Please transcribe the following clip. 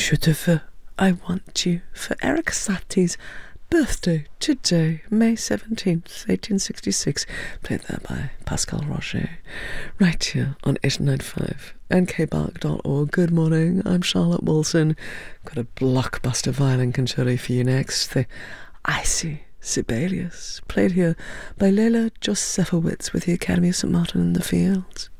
Je te veux, I want you, for Erik Satie's birthday today, May 17th, 1866, played there by Pascal Roger, right here on 895 nkbark.org. Good morning, I'm Charlotte Wilson. Got a blockbuster violin concerto for you next, the Icy Sibelius, played here by Leila Josefowitz with the Academy of St. Martin in the Fields.